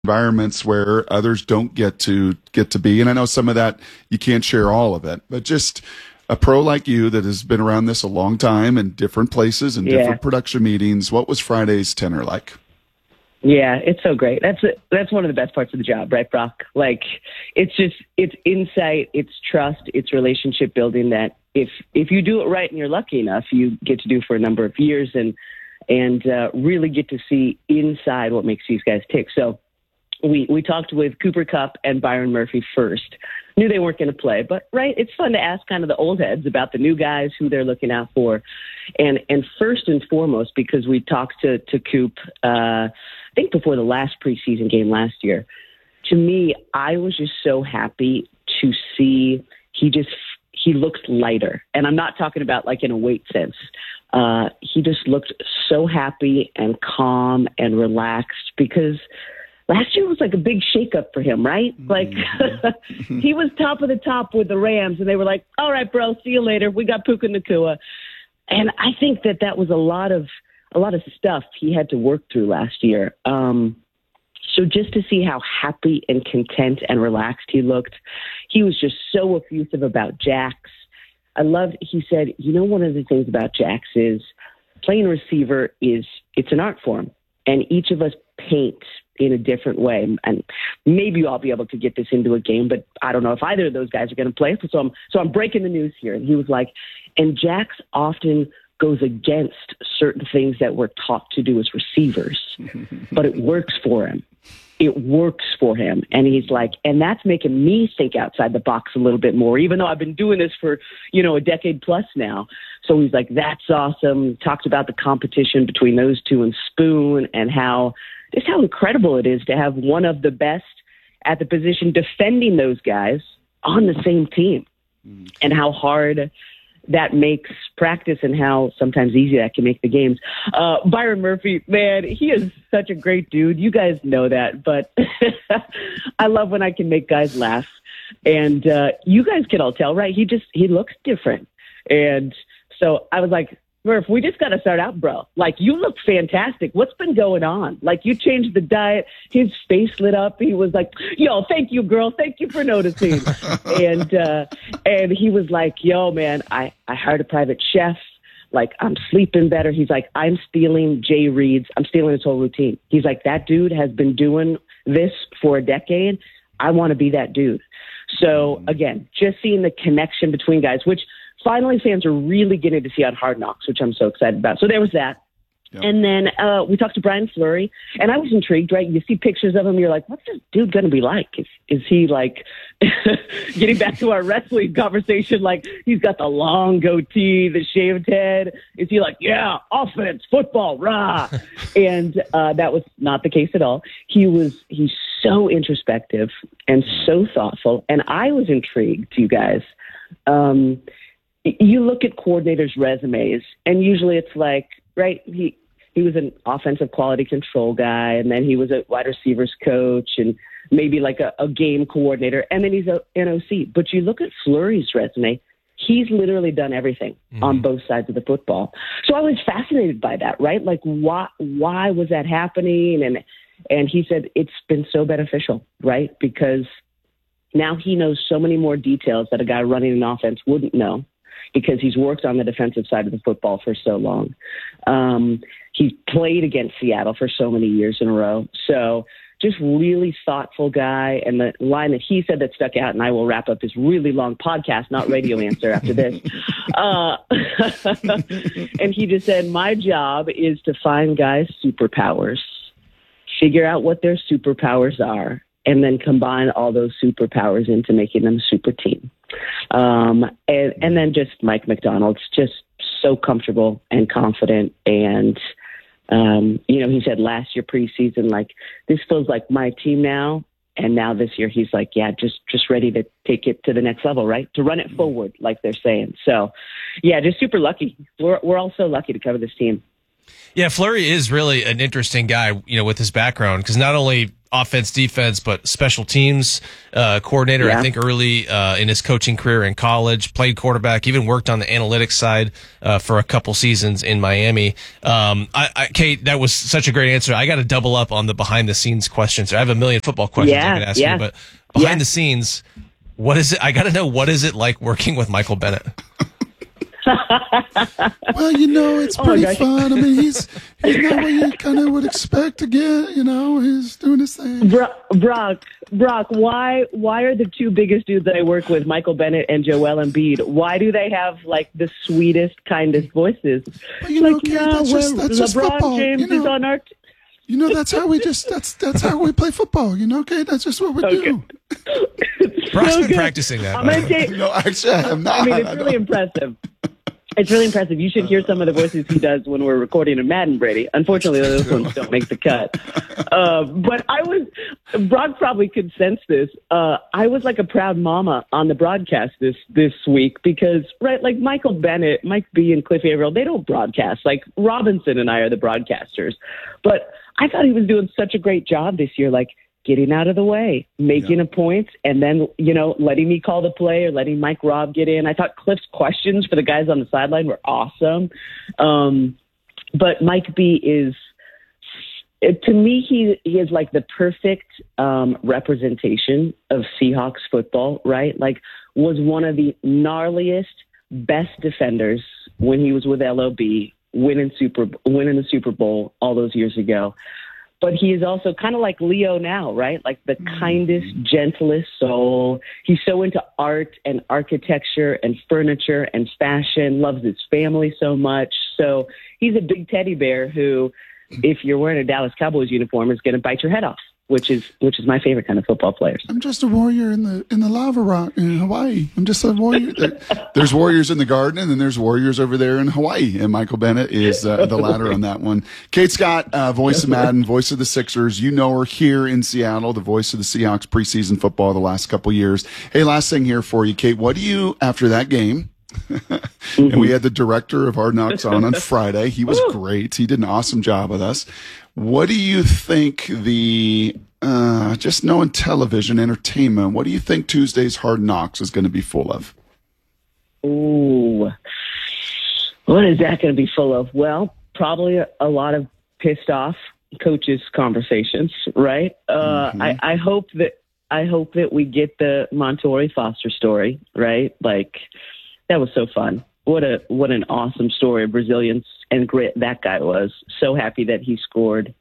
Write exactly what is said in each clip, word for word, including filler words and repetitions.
environments where others don't get to get to be. And I know some of that you can't share all of it, but just a pro like you that has been around this a long time in different places and Yeah. different production meetings. What was Friday's tenor like? Yeah, it's so great. That's that's one of the best parts of the job, right, Brock? Like, it's just, it's insight, it's trust, it's relationship building that if if you do it right and you're lucky enough, you get to do for a number of years and and uh, really get to see inside what makes these guys tick. So we we talked with Cooper Kupp and Byron Murphy first. Knew they weren't going to play, but right, it's fun to ask kind of the old heads about the new guys, who they're looking out for, and and first and foremost, because we talked to to Coop, uh, I think before the last preseason game last year. To me, I was just so happy to see he just he looked lighter, and I'm not talking about like in a weight sense. Uh, he just looked so happy and calm and relaxed because last year was like a big shakeup for him, right? Like Mm-hmm. he was top of the top with the Rams, and they were like, "All right, bro, see you later. We got Puka Nacua," and I think that that was a lot of a lot of stuff he had to work through last year. Um, so just to see how happy and content and relaxed he looked, he was just so effusive about Jax. I loved. He said, "You know, one of the things about Jax is playing receiver is it's an art form, and each of us paint in a different way. And maybe I'll be able to get this into a game, but I don't know if either of those guys are going to play. So I'm, so I'm breaking the news here." And he was like, and Jax often goes against certain things that we're taught to do as receivers, but it works for him. It works for him. And he's like, and that's making me think outside the box a little bit more, even though I've been doing this for, you know, a decade plus now. So he's like, that's awesome. Talked about the competition between those two and Spoon, and how just how incredible it is to have one of the best at the position defending those guys on the same team, mm. and how hard that makes practice and how sometimes easy that can make the games. Uh, Byron Murphy, man, he is such a great dude. You guys know that, but I love when I can make guys laugh. And uh, you guys can all tell, right? He just, he looks different. And so I was like, Murph, we just got to start out, bro. Like, you look fantastic. What's been going on? Like, you changed the diet. His face lit up. He was like, yo, thank you, girl. Thank you for noticing. and uh, and he was like, yo, man, I, I hired a private chef. Like, I'm sleeping better. He's like, I'm stealing Jay Reed's. I'm stealing his whole routine. He's like, that dude has been doing this for a decade. I want to be that dude. So, again, just seeing the connection between guys, which – finally, fans are really getting to see on Hard Knocks, which I'm so excited about. So there was that. Yep. And then uh, we talked to Brian Fleury, and I was intrigued, right? You see pictures of him, you're like, what's this dude going to be like? Is, is he like, getting back to our wrestling conversation, like he's got the long goatee, the shaved head? Is he like, yeah, offense, football, rah? and uh, that was not the case at all. He was, he's so introspective and so thoughtful. And I was intrigued, you guys. Um, You look at coordinators' resumes, and usually it's like, right, he he was an offensive quality control guy, and then he was a wide receivers coach, and maybe like a, a game coordinator, and then he's a N O C. But you look at Fleury's resume, he's literally done everything mm-hmm. on both sides of the football. So I was fascinated by that, right? Like, why why was that happening? And and he said it's been so beneficial, right? Because now he knows so many more details that a guy running an offense wouldn't know, because he's worked on the defensive side of the football for so long. Um, he played against Seattle for so many years in a row. So just really thoughtful guy. And the line that he said that stuck out, and I will wrap up this really long podcast, not radio answer after this. Uh, and he just said, my job is to find guys' superpowers, figure out what their superpowers are, and then combine all those superpowers into making them a super team. Um, and, and then just Mike Macdonald's just so comfortable and confident. And, um, you know, he said last year preseason, like, this feels like my team now. And now this year he's like, yeah, just, just ready to take it to the next level, right? To run it forward, like they're saying. So, yeah, just super lucky. We're, we're all so lucky to cover this team. Yeah, Fleury is really an interesting guy, you know, with his background, because not only offense, defense, but special teams uh, coordinator. Yeah. I think early uh, in his coaching career in college, played quarterback, even worked on the analytics side uh, for a couple seasons in Miami. Um, I, I, Kate, that was such a great answer. I got to double up on the behind the scenes questions. I have a million football questions Yeah, I could ask yeah. you, but behind Yeah. the scenes, what is it? I got to know, what is it like working with Michael Bennett? Well, you know, it's Oh my pretty gosh. fun. I mean, he's he's not what you kind of would expect to get. You know, he's doing his thing. Bro- Brock, Brock, why why are the two biggest dudes that I work with, Michael Bennett and Joel Embiid, why do they have like the sweetest, kindest voices? Well, you know, like, Kate, yeah, that's just well, that's just LeBron football. James You know, is on our. T- you know, that's how we just that's that's how we play football. You know, Kate, that's just what we Okay. do. Brock's So been good. practicing that. I'm by gonna the way. take. No, actually, I am not. I mean, it's I really don't- impressive. It's really impressive. You should hear some of the voices he does when we're recording in Madden, Brady. Unfortunately, those ones don't make the cut. Uh, but I was, Brock probably could sense this. Uh, I was like a proud mama on the broadcast this, this week because, right, like Michael Bennett, Mike B and Cliff Averill, they don't broadcast. Like Robinson and I are the broadcasters. But I thought he was doing such a great job this year. Like, getting out of the way, making Yeah. a point, and then, you know, letting me call the play or letting Mike Robb get in. I thought Cliff's questions for the guys on the sideline were awesome. Um, but Mike B is, it, to me, he, he is like the perfect um, representation of Seahawks football, right? Like, was one of the gnarliest, best defenders when he was with L O B, winning Super, winning the Super Bowl all those years ago. But he is also kind of like Leo now, right? Like the kindest, gentlest soul. He's so into art and architecture and furniture and fashion, loves his family so much. So he's a big teddy bear who, if you're wearing a Dallas Cowboys uniform, is going to bite your head off, which is which is my favorite kind of football players. I'm just a warrior in the in the lava rock in Hawaii. I'm just a warrior. There- there's warriors in the garden, and then there's warriors over there in Hawaii. And Michael Bennett is uh, the latter on that one. Kate Scott, uh, voice of Madden, voice of the Sixers. You know her here in Seattle, the voice of the Seahawks preseason football the last couple years. Hey, last thing here for you, Kate. What do you, after that game, and we had the director of Hard Knocks on on Friday. He was great. He did an awesome job with us. What do you think the, uh, just knowing television entertainment, what do you think Tuesday's Hard Knocks is going to be full of? Ooh, what is that going to be full of? Well, probably a, a lot of pissed off coaches conversations, right? Uh, Mhm. I, I hope that I hope that we get the Montori Foster story, right? Like that was so fun. What a what an awesome story of resilience and grit that guy was. So happy that he scored.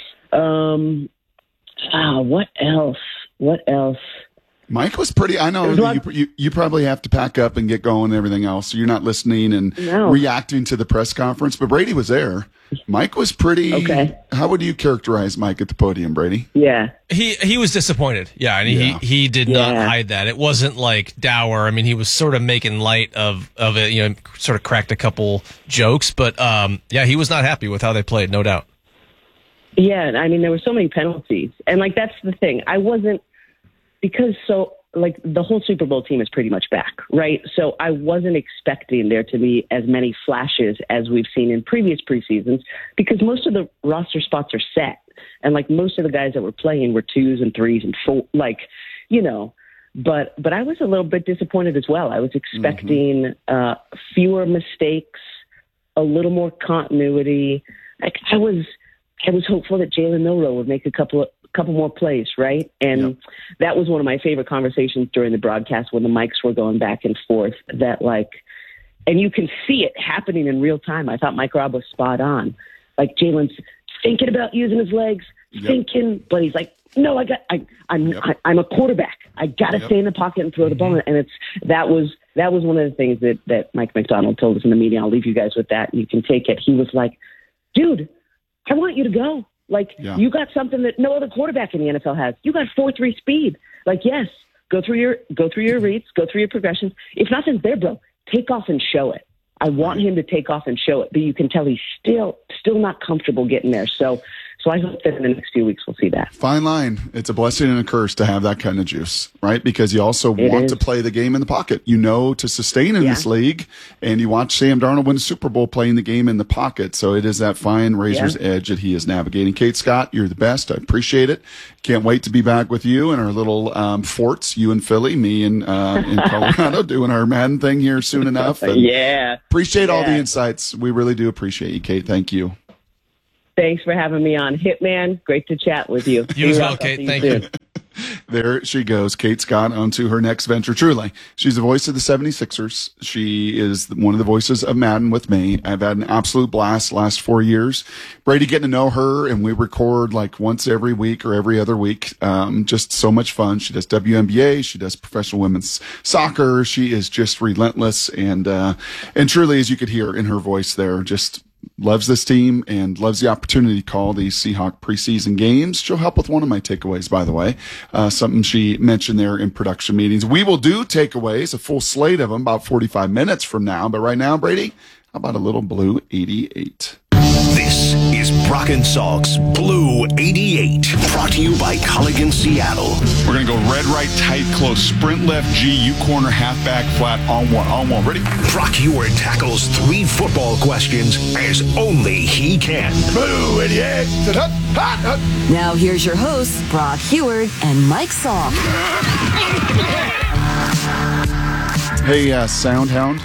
Um, ah, what else? What else? Mike was pretty, I know There's that one- you, you, you probably have to pack up and get going and everything else. So you're not listening and No. reacting to the press conference, but Brady was there. Mike was pretty, Okay. how would you characterize Mike at the podium, Brady? Yeah. He he was disappointed. Yeah, and Yeah. he he did not Yeah. hide that. It wasn't like dour. I mean, he was sort of making light of of it. You know, sort of cracked a couple jokes, but um, yeah, he was not happy with how they played, no doubt. Yeah, I mean, there were so many penalties. And, like, that's the thing. I wasn't – because so, like, the whole Super Bowl team is pretty much back, right? So I wasn't expecting there to be as many flashes as we've seen in previous preseasons because most of the roster spots are set. And, like, most of the guys that were playing were twos and threes and four, like, you know. But but I was a little bit disappointed as well. I was expecting uh, fewer mistakes, a little more continuity. Like, I was – I was hopeful that Jalen Milroe would make a couple of couple more plays, right? And Yep. that was one of my favorite conversations during the broadcast when the mics were going back and forth. That like, and you can see it happening in real time. I thought Mike Robb was spot on. Like Jalen's thinking about using his legs, Yep. thinking, but he's like, no, I got, I, I'm, Yep. I, I'm a quarterback. I got to Yep. stay in the pocket and throw the ball. And it's that was that was one of the things that that Mike McDonald told us in the meeting. I'll leave you guys with that. You can take it. He was like, dude, I want you to go. Like, Yeah. you got something that no other quarterback in the N F L has. You got four three speed. Like, yes, go through your go through your reads, go through your progressions. If nothing's there, bro, take off and show it. I want him to take off and show it, but you can tell he's still still not comfortable getting there. So So I hope that in the next few weeks we'll see that. Fine line. It's a blessing and a curse to have that kind of juice, right? Because you also It want is. to play the game in the pocket. You know, to sustain in Yeah. this league, and you watch Sam Darnold win a Super Bowl playing the game in the pocket. So it is that fine razor's Yeah. edge that he is navigating. Kate Scott, you're the best. I appreciate it. Can't wait to be back with you in our little um, forts, you in Philly, me in, uh, in Colorado, doing our Madden thing here soon enough. And Yeah. appreciate all the Yeah. insights. We really do appreciate you, Kate. Thank you. Thanks for having me on. Hitman, great to chat with you. You as Be well, right. I'll Kate. see Thank soon. you. There she goes, Kate Scott, on to her next venture. Truly, she's the voice of the seventy-sixers. She is one of the voices of Madden with me. I've had an absolute blast the last four years. Brady, getting to know her, and we record like once every week or every other week. Um, just so much fun. She does W N B A. She does professional women's soccer. She is just relentless, and uh, and truly, as you could hear in her voice there, just loves this team and loves the opportunity to call these Seahawk preseason games. She'll help with one of my takeaways, by the way, uh, something she mentioned there in production meetings. We will do takeaways, a full slate of them, about forty-five minutes from now. But right now, Brady, how about a little Blue eighty-eight? This is Brock and Salk's Blue eighty-eight, brought to you by Culligan Seattle. We're going to go red, right, tight, close, sprint left, G, U corner, halfback, flat, on one, on one. Ready? Brock Heward tackles three football questions as only he can. Blue eighty-eight. Hut, hut, hut. Now here's your hosts, Brock Heward and Mike Salk. Hey, uh, Soundhound.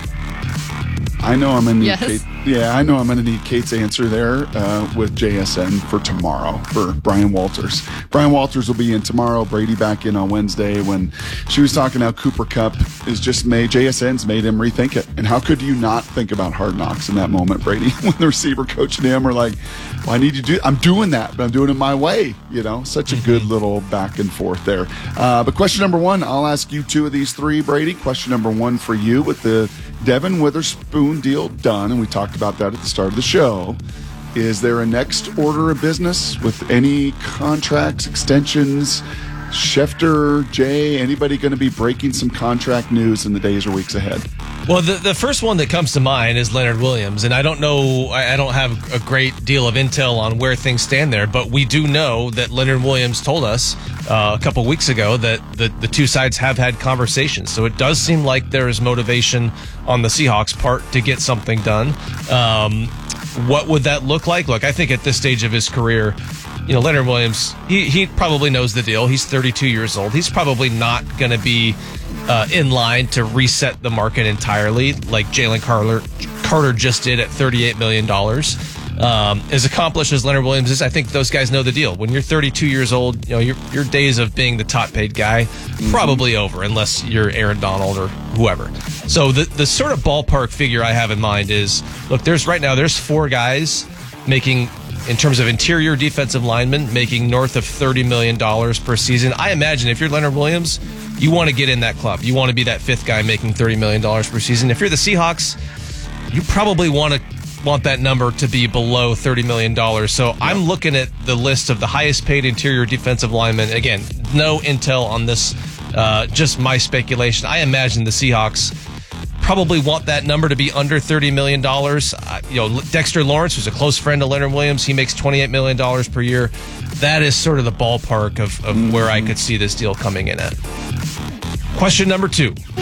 I know I'm going to need Yes. Kate. Yeah, I know I'm going to need Kate's answer there uh, with J S N for tomorrow for Brian Walters. Brian Walters will be in tomorrow. Brady back in on Wednesday. When she was talking how Cooper Kupp is just made, J S N's made him rethink it. And how could you not think about Hard Knocks in that moment, Brady, when the receiver coach and him are like, well, I need you to do, I'm doing that, but I'm doing it my way. You know, such a good little back and forth there. Uh, but question number one, I'll ask you two of these three, Brady. Question number one for you with the Devin Witherspoon deal done, and we talked about that at the start of the show. Is there a next order of business with any contracts, extensions? Schefter, Jay, anybody going to be breaking some contract news in the days or weeks ahead? Well, the, the first one that comes to mind is Leonard Williams, and I don't know, I, I don't have a great deal of intel on where things stand there, but we do know that Leonard Williams told us uh, a couple weeks ago that the, the two sides have had conversations. So it does seem like there is motivation on the Seahawks' part to get something done. Um, what would that look like? Look, I think at this stage of his career, you know, Leonard Williams, he, he probably knows the deal. He's thirty-two years old. He's probably not going to be uh, in line to reset the market entirely like Jalen Carter, Carter just did at thirty-eight million dollars. Um, as accomplished as Leonard Williams is, I think those guys know the deal. When you're thirty-two years old, you know, your, your days of being the top paid guy probably over unless you're Aaron Donald or whoever. So the, the sort of ballpark figure I have in mind is, look, there's right now, there's four guys making, in terms of interior defensive linemen, making north of thirty million dollars per season. I imagine if you're Leonard Williams, you want to get in that club. You want to be that fifth guy making thirty million dollars per season. If you're the Seahawks, you probably want to want that number to be below thirty million dollars. So I'm looking at the list of the highest paid interior defensive linemen. Again, no intel on this, uh, just my speculation. I imagine the Seahawks probably want that number to be under thirty million dollars. Uh, you know, Dexter Lawrence, who's a close friend of Leonard Williams, he makes twenty-eight million dollars per year. That is sort of the ballpark of, of mm-hmm. where I could see this deal coming in at. Question number two. Look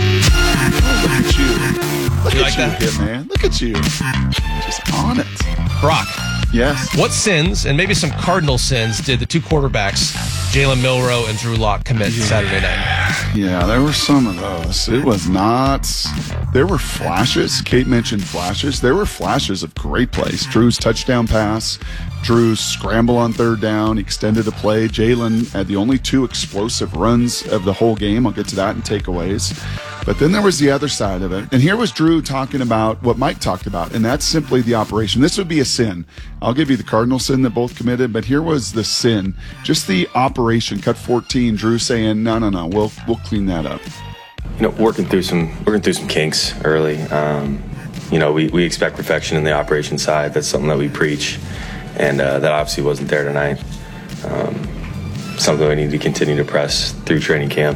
at you. Look You at like you, that? Hitman. Look at you. Just on it. Brock, Yes. what sins, and maybe some cardinal sins, did the two quarterbacks, Jalen Milroe and Drew Lock, commit Saturday night? Yeah, there were some of those. It was not. There were flashes. Kate mentioned flashes. There were flashes of great plays. Drew's touchdown pass, Drew's scramble on third down, extended a play. Jalen had the only two explosive runs of the whole game. I'll get to that in takeaways. But then there was the other side of it. And here was Drew talking about what Mike talked about, and that's simply the operation. This would be a sin. I'll give you the cardinal sin that both committed, but here was the sin. Just the operation. Cut fourteen, Drew saying, no, no, no, we'll we'll clean that up. You know, working through some working through some kinks early. Um, you know, we, we expect perfection in the operation side. That's something that we preach, and uh, that obviously wasn't there tonight. Um, something we need to continue to press through training camp.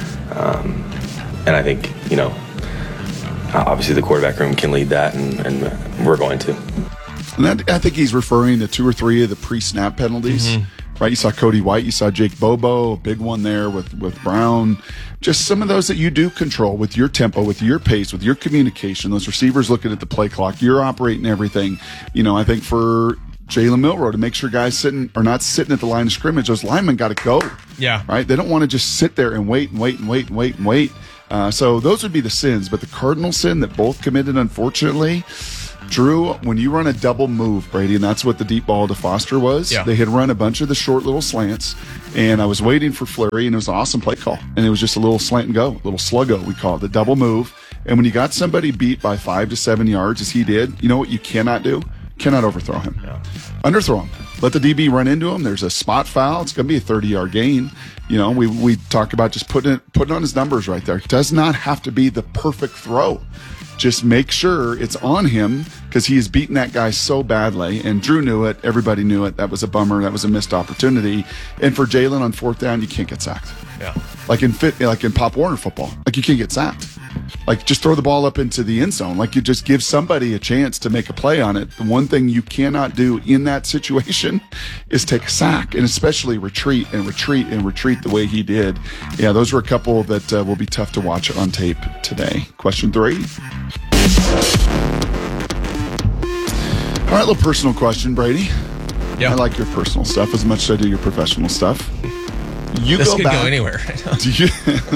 Um, and I think, you know, obviously the quarterback room can lead that, and, and we're going to. And that, I think he's referring to two or three of the pre-snap penalties. Mm-hmm. Right, you saw Cody White, you saw Jake Bobo, a big one there with, with Brown. Just some of those that you do control with your tempo, with your pace, with your communication. Those receivers looking at the play clock, you're operating everything. You know, I think for Jalen Milroe to make sure guys sitting are not sitting at the line of scrimmage, those linemen got to go. Yeah, right. They don't want to just sit there and wait and wait and wait and wait and wait. Uh, so those would be the sins. But the cardinal sin that both committed, unfortunately. Drew, when you run a double move, Brady, and that's what the deep ball to Foster was, yeah. They had run a bunch of the short little slants, and I was waiting for Fleury, and it was an awesome play call. And it was just a little slant and go, a little sluggo, we call it, the double move. And when you got somebody beat by five to seven yards, as he did, you know what you cannot do? Cannot overthrow him. Yeah. Underthrow him. Let the D B run into him. There's a spot foul. It's going to be a thirty-yard gain. You know, we we talk about just putting it, putting on his numbers right there. It does not have to be the perfect throw. Just make sure it's on him because he has beaten that guy so badly. And Drew knew it. Everybody knew it. That was a bummer. That was a missed opportunity. And for Jalen on fourth down, you can't get sacked. Yeah. Like in fit, like in Pop Warner football, like you can't get sacked. Like just throw the ball up into the end zone. Like you just give somebody a chance to make a play on it. The one thing you cannot do in that situation is take a sack, and especially retreat and retreat and retreat the way he did. Yeah, those were a couple that uh, will be tough to watch on tape today. Question three. All right, little personal question, Brady. Yeah. I like your personal stuff as much as I do your professional stuff. You this go could back, go anywhere. do you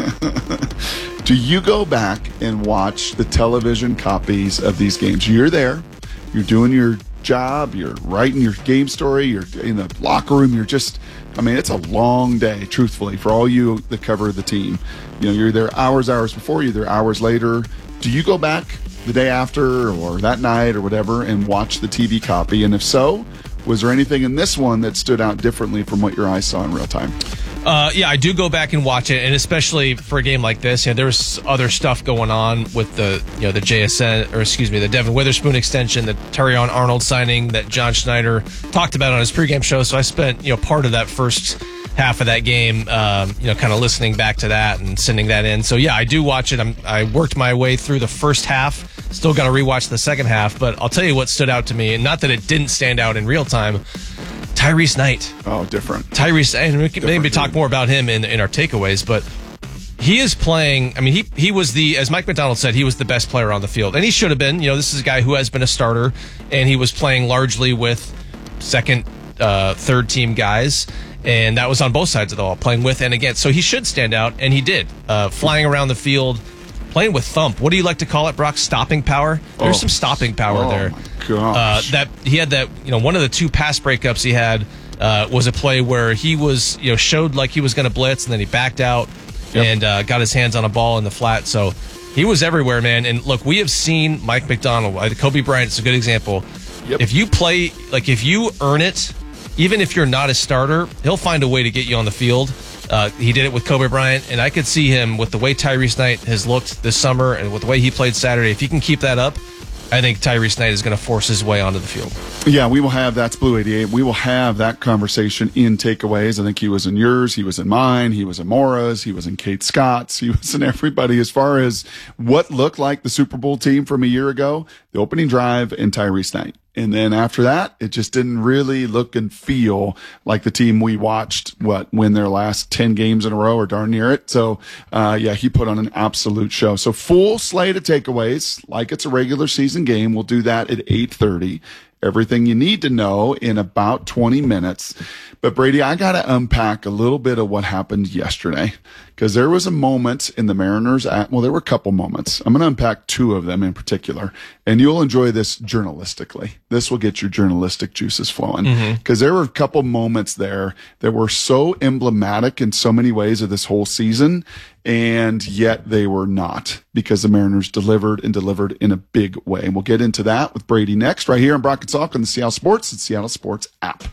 do you go back and watch the television copies of these games? You're there, you're doing your job, you're writing your game story, you're in the locker room, you're just, I mean, it's a long day, truthfully, for all you that cover the team. You know, you're there hours, hours before, you're there hours later. Do you go back the day after or that night or whatever and watch the T V copy? And if so, was there anything in this one that stood out differently from what your eyes saw in real time? Uh, yeah, I do go back and watch it, and especially for a game like this, you know, there was other stuff going on with the, you know, the J S N, or excuse me, the Devin Witherspoon extension, the Terrion Arnold signing that John Schneider talked about on his pregame show. So I spent, you know, part of that first half of that game, um, you know, kind of listening back to that and sending that in. So yeah, I do watch it. I'm, I worked my way through the first half. Still got to rewatch the second half, but I'll tell you what stood out to me, and not that it didn't stand out in real time. Tyrese Knight. Oh, different. Tyrese, and we can different maybe talk more about him in in our takeaways, but he is playing. I mean, he he was the, as Mike McDonald said, he was the best player on the field, and he should have been. You know, this is a guy who has been a starter, and he was playing largely with second, uh, third team guys. And that was on both sides of the ball, playing with and against. So he should stand out, and he did. Uh, flying around the field, playing with thump. What do you like to call it, Brock? Stopping power? There's oh. some stopping power oh there. My gosh. Uh, that he had that, you know, one of the two pass breakups he had uh, was a play where he was, you know, showed like he was going to blitz, and then he backed out yep. and uh, got his hands on a ball in the flat. So he was everywhere, man. And look, we have seen Mike McDonald, uh, Kobe Bryant is a good example. Yep. If you play, like if you earn it, even if you're not a starter, he'll find a way to get you on the field. Uh, he did it with Kobe Bryant, and I could see him with the way Tyrese Knight has looked this summer and with the way he played Saturday. If he can keep that up, I think Tyrese Knight is going to force his way onto the field. Yeah, we will have, that's Blue eighty-eight. We will have that conversation in takeaways. I think he was in yours, he was in mine, he was in Mora's, he was in Kate Scott's, he was in everybody as far as what looked like the Super Bowl team from a year ago, the opening drive, and Tyrese Knight. And then after that, it just didn't really look and feel like the team we watched, what, win their last ten games in a row or darn near it. So, uh, yeah, he put on an absolute show. So full slate of takeaways, like it's a regular season game. We'll do that at eight thirty. Everything you need to know in about twenty minutes. But Brady, I got to unpack a little bit of what happened yesterday, because there was a moment in the Mariners at, well, there were a couple moments. I'm going to unpack two of them in particular, and you'll enjoy this journalistically. This will get your journalistic juices flowing, because mm-hmm. there were a couple moments there that were so emblematic in so many ways of this whole season, and yet they were not, because the Mariners delivered and delivered in a big way. And we'll get into that with Brady next, right here on Brock and Salk on the Seattle Sports and Seattle Sports app.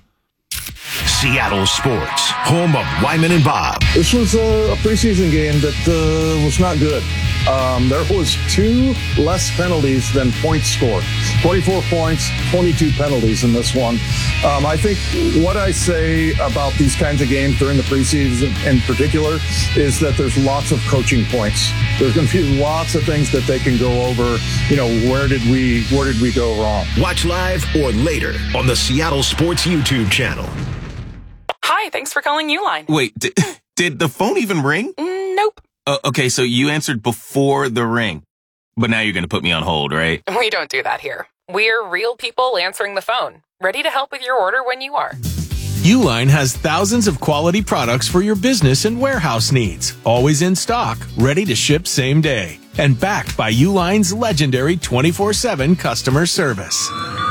Seattle Sports, home of Wyman and Bob. This was a, a preseason game that uh, was not good. Um, there was two less penalties than points scored. twenty-four points, twenty-two penalties in this one. Um, I think what I say about these kinds of games during the preseason in particular is that there's lots of coaching points. There's going to be lots of things that they can go over. You know, where did we where did we go wrong? Watch live or later on the Seattle Sports YouTube channel. Hi, thanks for calling Uline. Wait, did, did the phone even ring? Mm, nope. Uh, okay, so you answered before the ring, but now you're going to put me on hold, right? We don't do that here. We're real people answering the phone, ready to help with your order when you are. Uline has thousands of quality products for your business and warehouse needs, always in stock, ready to ship same day, and backed by Uline's legendary twenty-four seven customer service.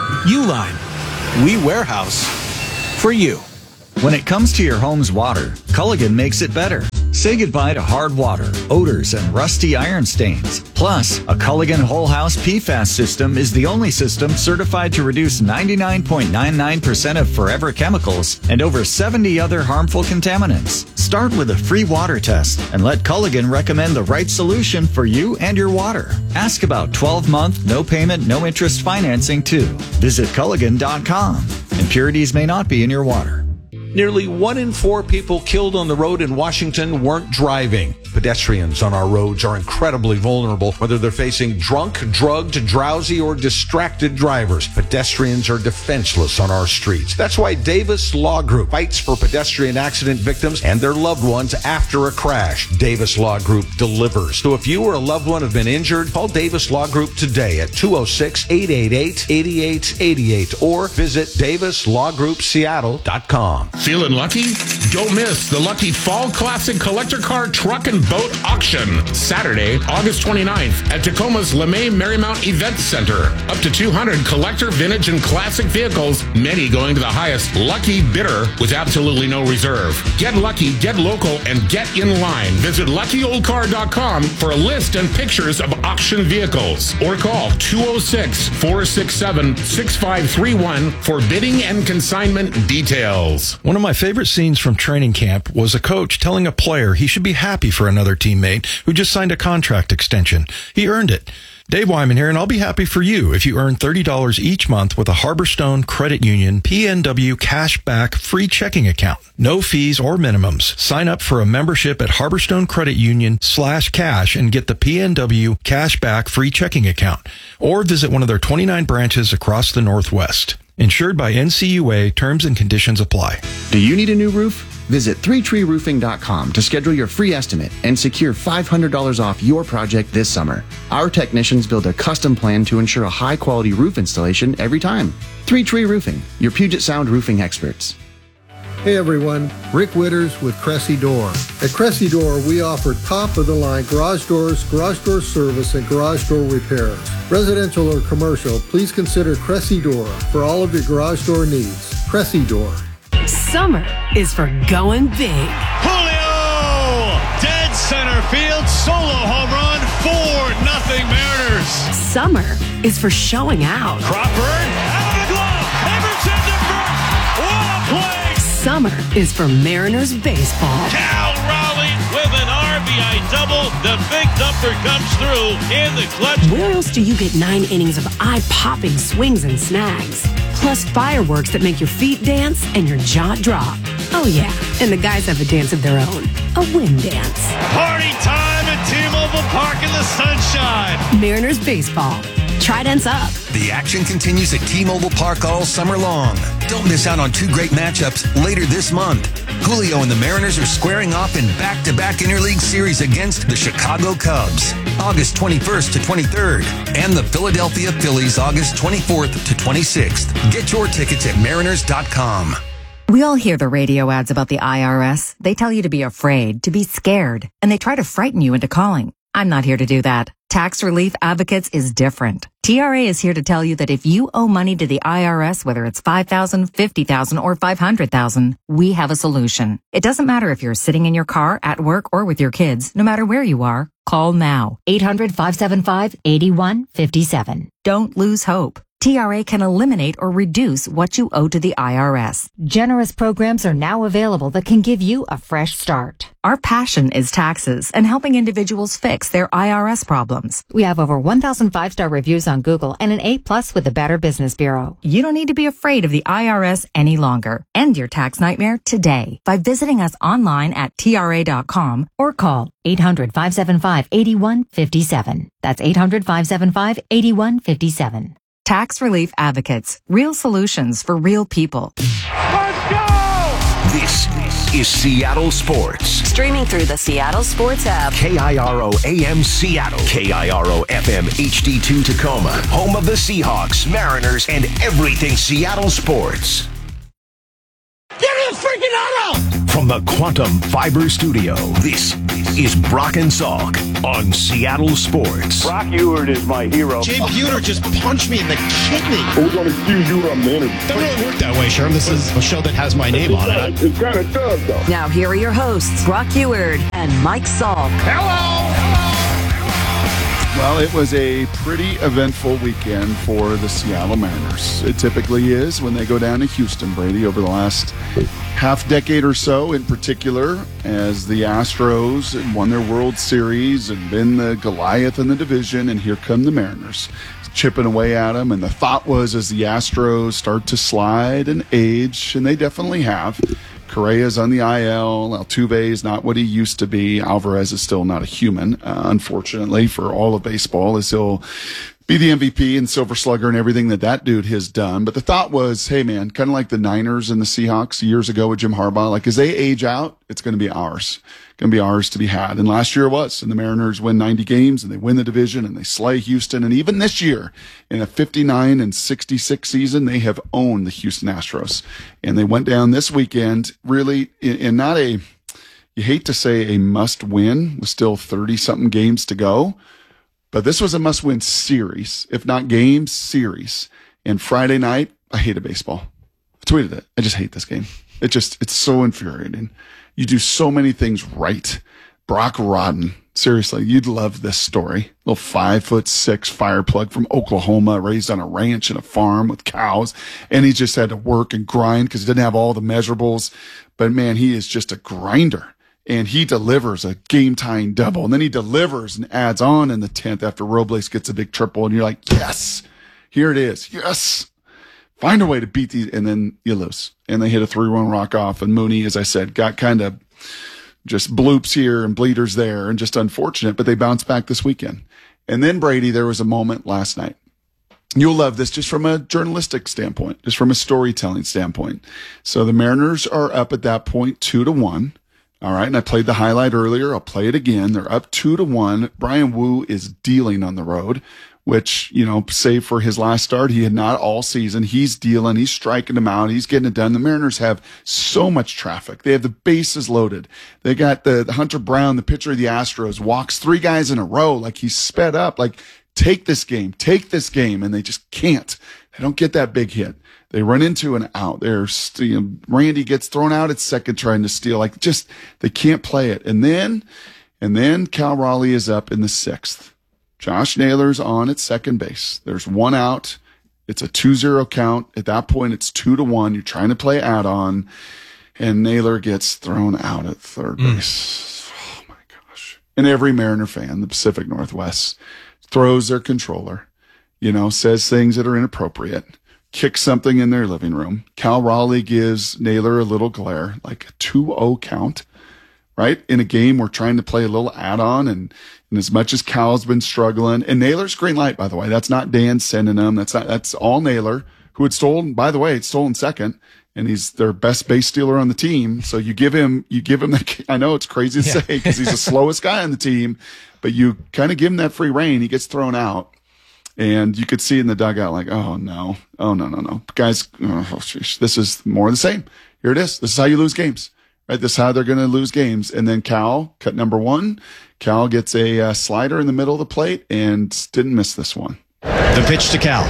Uline, we warehouse for you. When it comes to your home's water, Culligan makes it better. Say goodbye to hard water, odors, and rusty iron stains. Plus, a Culligan Whole House P FAS system is the only system certified to reduce ninety-nine point nine nine percent of forever chemicals and over seventy other harmful contaminants. Start with a free water test and let Culligan recommend the right solution for you and your water. Ask about twelve-month, no-payment, no-interest financing, too. Visit Culligan dot com. Impurities may not be in your water. Nearly one in four people killed on the road in Washington weren't driving. Pedestrians on our roads are incredibly vulnerable, whether they're facing drunk, drugged, drowsy, or distracted drivers. Pedestrians are defenseless on our streets. That's why Davis Law Group fights for pedestrian accident victims and their loved ones after a crash. Davis Law Group delivers. So if you or a loved one have been injured, call Davis Law Group today at two oh six, eight eight eight, eight eight eight eight or visit davis law group seattle dot com. Feeling lucky? Don't miss the Lucky Fall Classic Collector Car Truck and Boat Auction, Saturday, August twenty-ninth at Tacoma's LeMay Marymount Event Center. Up to two hundred collector, vintage, and classic vehicles, many going to the highest lucky bidder with absolutely no reserve. Get lucky, get local, and get in line. Visit lucky old car dot com for a list and pictures of auction vehicles. Or call two oh six, four six seven, six five three one for bidding and consignment details. One of my favorite scenes from training camp was a coach telling a player he should be happy for another teammate who just signed a contract extension. He earned it. Dave Wyman here, and I'll be happy for you if you earn thirty dollars each month with a Harborstone Credit Union P N W Cashback free checking account. No fees or minimums. Sign up for a membership at Harborstone Credit Union slash cash and get the P N W Cashback free checking account. Or visit one of their twenty-nine branches across the Northwest. Insured by N C U A, terms and conditions apply. Do you need a new roof? Visit three tree roofing dot com to schedule your free estimate and secure five hundred dollars off your project this summer. Our technicians build a custom plan to ensure a high-quality roof installation every time. three tree Roofing, your Puget Sound roofing experts. Hey everyone, Rick Witters with Cressy Door. At Cressy Door, we offer top-of-the-line garage doors, garage door service, and garage door repairs. Residential or commercial, please consider Cressy Door for all of your garage door needs. Cressy Door. Summer is for going big. Julio! Dead center field, solo home run, four nothing Mariners. Summer is for showing out. Crawford, out of the glove, Emerson to first, what a play! Summer is for Mariners baseball. Cal Raleigh with an R B I double. The big dumper comes through in the clutch. Where else do you get nine innings of eye-popping swings and snags? Plus fireworks that make your feet dance and your jaw drop. Oh yeah, and the guys have a dance of their own. A wind dance. Party time at T-Mobile Park in the sunshine. Mariners baseball. Tridents up. The action continues at T-Mobile Park all summer long. Don't miss out on two great matchups later this month. Julio and the Mariners are squaring off in back-to-back interleague series against the Chicago Cubs, August twenty-first to twenty-third, and the Philadelphia Phillies, August twenty-fourth to twenty-sixth. Get your tickets at mariners dot com. We all hear the radio ads about the I R S. They tell you to be afraid, to be scared, and they try to frighten you into calling. I'm not here to do that. Tax Relief Advocates is different. T R A is here to tell you that if you owe money to the I R S, whether it's five thousand dollars, fifty thousand dollars, or five hundred thousand dollars, we have a solution. It doesn't matter if you're sitting in your car, at work, or with your kids. No matter where you are, call now. eight hundred, five seven five, eight one five seven. Don't lose hope. T R A can eliminate or reduce what you owe to the I R S. Generous programs are now available that can give you a fresh start. Our passion is taxes and helping individuals fix their I R S problems. We have over one thousand five-star reviews on Google and an A plus with the Better Business Bureau. You don't need to be afraid of the I R S any longer. End your tax nightmare today by visiting us online at T R A dot com or call eight hundred, five seven five, eight one five seven. That's eight hundred, five seven five, eight one five seven. Tax Relief Advocates. Real solutions for real people. This is Seattle Sports. Streaming through the Seattle Sports app. K I R O A M Seattle. K I R O F M H D two Tacoma. Home of the Seahawks, Mariners, and everything Seattle sports. Give me a freaking auto! From the Quantum Fiber Studio, this is Brock and Salk on Seattle Sports. Brock Ewert is my hero. Jay Buhner just punched me in the kidney. Who's going to excuse you on the interview? Doesn't really work that way, Sherm. This is a show that has my name on it. It kind of does, though. Now here are your hosts, Brock Ewert and Mike Salk. Hello! Well, it was a pretty eventful weekend for the Seattle Mariners. It typically is when they go down to Houston, Brady, over the last half decade or so, in particular, as the Astros won their World Series and been the Goliath in the division, and here come the Mariners chipping away at them. And the thought was, as the Astros start to slide and age, and they definitely have, Correa's on the I L. Altuve is not what he used to be. Alvarez is still not a human, uh, unfortunately, for all of baseball, as he'll be the M V P and Silver Slugger and everything that that dude has done. But the thought was, hey, man, kind of like the Niners and the Seahawks years ago with Jim Harbaugh, like as they age out, it's going to be ours. Going to be ours to be had. And last year it was. And the Mariners win ninety games and they win the division and they slay Houston. And even this year, in a fifty-nine and sixty-six season, they have owned the Houston Astros. And they went down this weekend really in, in not a, you hate to say a must win with still thirty something games to go. But this was a must win series, if not game, series. And Friday night, I hated baseball. I tweeted it. I just hate this game. It just, it's so infuriating. You do so many things right. Brock Rodden, seriously, you'd love this story. Little five foot six fire plug from Oklahoma, raised on a ranch and a farm with cows. And he just had to work and grind because he didn't have all the measurables. But man, he is just a grinder. And he delivers a game-tying double. And then he delivers and adds on in the tenth after Robles gets a big triple. And you're like, yes, here it is. Yes. Find a way to beat these. And then you lose. And they hit a three-run rock-off. And Mooney, as I said, got kind of just bloops here and bleeders there and just unfortunate. But they bounced back this weekend. And then, Brady, there was a moment last night. You'll love this just from a journalistic standpoint, just from a storytelling standpoint. So the Mariners are up at that point two to one. All right, and I played the highlight earlier. I'll play it again. They're up two to one. Brian Wu is dealing on the road, which, you know, save for his last start, he had not all season. He's dealing. He's striking them out. He's getting it done. The Mariners have so much traffic. They have the bases loaded. They got the, the Hunter Brown, the pitcher of the Astros, walks three guys in a row like he's sped up. Like, take this game, take this game, and they just can't. They don't get that big hit. They run into an out. There's, you know, Randy gets thrown out at second trying to steal. Like, just, they can't play it. And then, and then Cal Raleigh is up in the sixth. Josh Naylor's on at second base. There's one out. It's a two zero count. At that point, it's two to one. You're trying to play add-on. And Naylor gets thrown out at third mm. base. Oh, my gosh. And every Mariner fan, the Pacific Northwest, throws their controller, you know, says things that are inappropriate, kicks something in their living room. Cal Raleigh gives Naylor a little glare, like a two oh count, right? In a game we're trying to play a little add-on, and, and as much as Cal's been struggling, and Naylor's green light, by the way, that's not Dan sending him. That's not, that's all Naylor, who had stolen, by the way, it's stolen second, and he's their best base stealer on the team. So you give him, you give him the, I know it's crazy to yeah. say because he's the slowest guy on the team, but you kind of give him that free rein. He gets thrown out. And you could see in the dugout, like, oh, no. Oh, no, no, no. Guys, oh, sheesh, this is more of the same. Here it is. This is how you lose games, right? This is how they're going to lose games. And then Cal, cut number one, Cal gets a uh, slider in the middle of the plate and didn't miss this one. The pitch to Cal.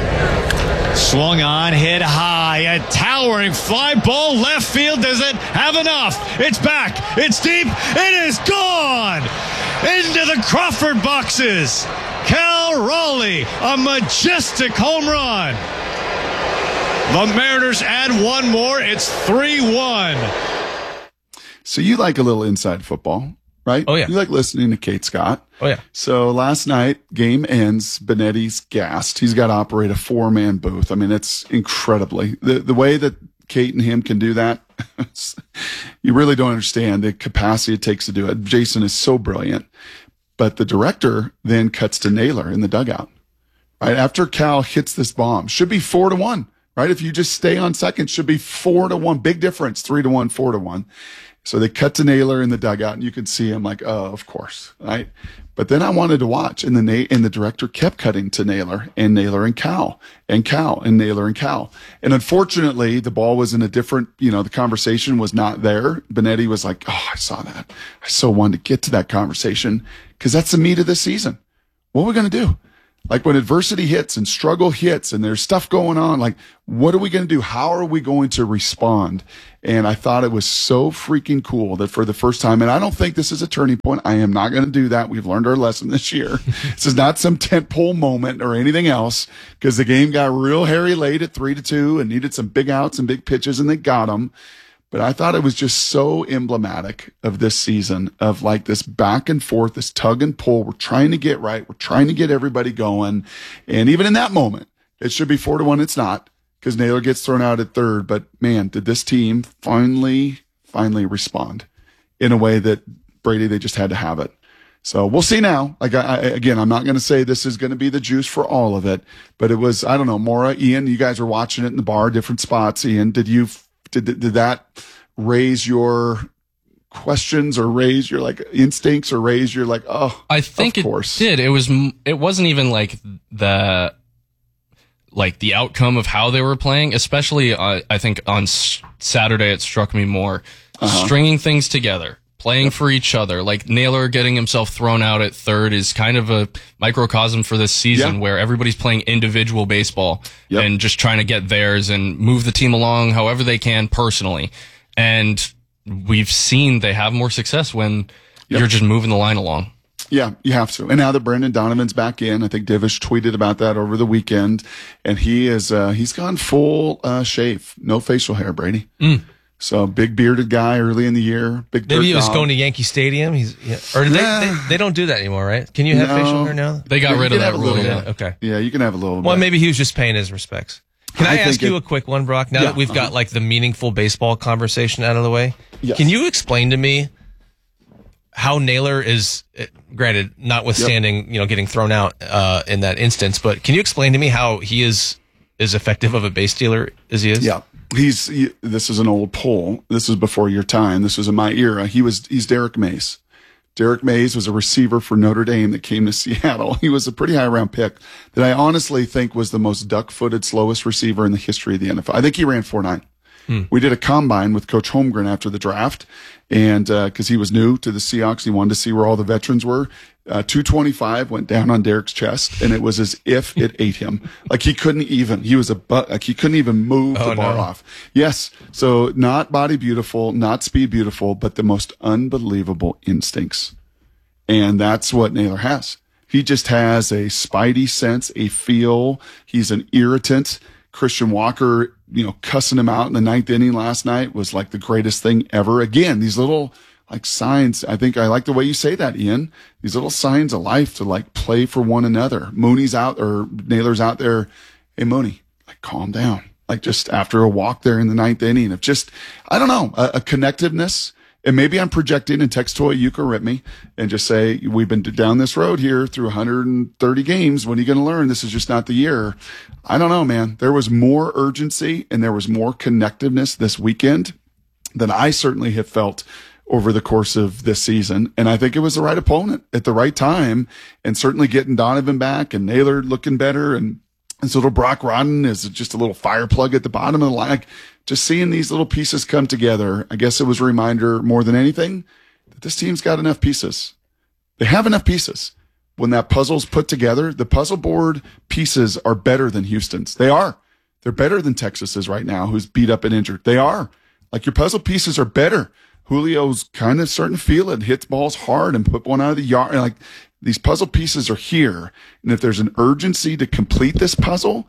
Swung on, hit high, a towering fly ball left field. Does it have enough? It's back. It's deep. It is gone into the Crawford boxes. Cal Raleigh, a majestic home run. The Mariners add one more. It's three one. So you like a little inside football, right? Oh, yeah. You like listening to Kate Scott. Oh, yeah. So last night, game ends, Benetti's gassed. He's got to operate a four-man booth. I mean, it's incredibly. The, the way that Kate and him can do that, you really don't understand the capacity it takes to do it. Jason is so brilliant. But the director then cuts to Naylor in the dugout, right? After Cal hits this bomb, should be four to one, right? If you just stay on second, should be four to one. Big difference, three to one, four to one. So they cut to Naylor in the dugout, and you could see him like, oh, of course, right? But then I wanted to watch, and the Na- and the director kept cutting to Naylor and Naylor and Cal and Cal and Naylor and Cal. And unfortunately, the ball was in a different, you know, the conversation was not there. Benetti was like, oh, I saw that. I so wanted to get to that conversation because that's the meat of this season. What are we going to do? Like when adversity hits and struggle hits and there's stuff going on, like what are we going to do? How are we going to respond? And I thought it was so freaking cool that for the first time, and I don't think this is a turning point. I am not going to do that. We've learned our lesson this year. This is not some tentpole moment or anything else because the game got real hairy late at three to two and needed some big outs and big pitches and they got them. But I thought it was just so emblematic of this season of like this back and forth, this tug and pull. We're trying to get right. We're trying to get everybody going. And even in that moment, it should be four to one. It's not because Naylor gets thrown out at third. But man, did this team finally, finally respond in a way that Brady, they just had to have it. So we'll see now. Like I, I again, I'm not going to say this is going to be the juice for all of it, but it was, I don't know, Maura, Ian, you guys were watching it in the bar, different spots. Ian, did you, Did, did that raise your questions or raise your like instincts or raise your like, oh, I think of it course. did. It was, it wasn't even like the, like the outcome of how they were playing, especially uh, I think on s- Saturday, it struck me more Uh-huh. stringing things together, playing yep. for each other. Like Naylor getting himself thrown out at third is kind of a microcosm for this season yeah. where everybody's playing individual baseball yep. and just trying to get theirs and move the team along however they can personally. And we've seen they have more success when yep. you're just moving the line along. Yeah, you have to. And now that Brendan Donovan's back in, I think Divish tweeted about that over the weekend, and he is uh, he's gone full uh, shave, no facial hair, Brady. Mm. So big bearded guy early in the year. Big maybe he was dog. going to Yankee Stadium. He's yeah. or do nah. they, they they don't do that anymore, right? Can you have no. facial hair now? They got yeah, rid of that rule. Yeah. Okay. Yeah, you can have a little. Well, bit. maybe he was just paying his respects. Can I, I ask you it, a quick one, Brock? Now yeah, that we've uh-huh. got like the meaningful baseball conversation out of the way, yes. Can you explain to me how Naylor is? Granted, notwithstanding yep. you know getting thrown out uh, in that instance, but can you explain to me how he is as effective of a base stealer as he is? Yeah. He's, he, this is an old poll. This was before your time. This was in my era. He was, he's Derek Mays. Derek Mays was a receiver for Notre Dame that came to Seattle. He was a pretty high round pick that I honestly think was the most duck footed, slowest receiver in the history of the N F L. I think he ran four nine. Hmm. We did a combine with Coach Holmgren after the draft. And, uh, cause he was new to the Seahawks. He wanted to see where all the veterans were. Uh, two twenty-five went down on Derek's chest, and it was as if it ate him. Like he couldn't even, he was a butt, like he couldn't even move oh, the bar no. off. Yes. So not body beautiful, not speed beautiful, but the most unbelievable instincts. And that's what Naylor has. He just has a spidey sense, a feel. He's an irritant. Christian Walker, you know, cussing him out in the ninth inning last night was like the greatest thing ever. Again, these little like signs. I think I like the way you say that, Ian. These little signs of life to like play for one another. Mooney's out or Naylor's out there. Hey, Mooney, like calm down. Like just after a walk there in the ninth inning of just, I don't know, a, a connectiveness. And maybe I'm projecting and text toy, you can rip me and just say, we've been down this road here through one hundred thirty games. When are you going to learn? This is just not the year. I don't know, man. There was more urgency and there was more connectiveness this weekend than I certainly have felt over the course of this season. And I think it was the right opponent at the right time, and certainly getting Donovan back and Naylor looking better. And, and so little Brock Rodden is just a little fire plug at the bottom of the line. Like, just seeing these little pieces come together, I guess it was a reminder more than anything that this team's got enough pieces. They have enough pieces. When that puzzle's put together, the puzzle board pieces are better than Houston's. They are. They're better than Texas's right now, who's beat up and injured. They are. Like, your puzzle pieces are better. Julio's kind of starting to feel it, hits balls hard and put one out of the yard. Like, these puzzle pieces are here. And if there's an urgency to complete this puzzle,